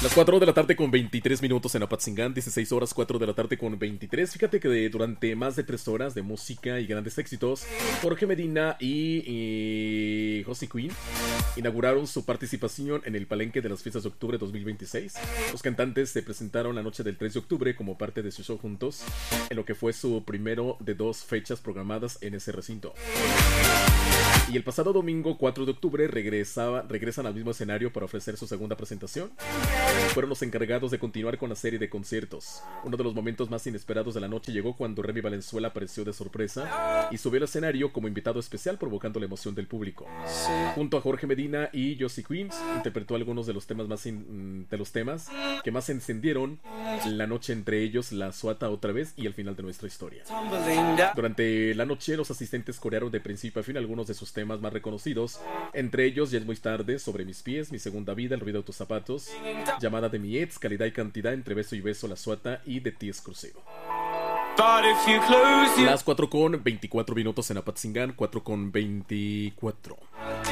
Las 4 de la tarde con 23 minutos en Apatzingán, 16 horas 4 de la tarde con 23. Fíjate que durante más de 3 horas de música y grandes éxitos, Jorge Medina y José Queen inauguraron su participación en el Palenque de las Fiestas de Octubre 2026. Los cantantes se presentaron la noche del 3 de octubre como parte de su show juntos, en lo que fue su primero de 2 fechas programadas en ese recinto. Y el pasado domingo 4 de octubre regresan al mismo escenario para ofrecer su segunda presentación. Fueron los encargados de continuar con la serie de conciertos. Uno de los momentos más inesperados de la noche llegó cuando Remy Valenzuela apareció de sorpresa y subió al escenario como invitado especial, provocando la emoción del público. Junto a Jorge Medina y Josie Queens, interpretó algunos de los temas que más encendieron la noche, entre ellos La Suata otra vez y El final de nuestra historia. Durante la noche, los asistentes corearon de principio a fin algunos de sus temas más reconocidos, entre ellos Ya es muy tarde, Sobre mis pies, Mi segunda vida, El ruido de tus zapatos, Llamada de mi ex, Calidad y cantidad, Entre beso y beso, La Suata y De ti exclusivo. Las 4 con 24 minutos en Apatzingán, 4 con 24.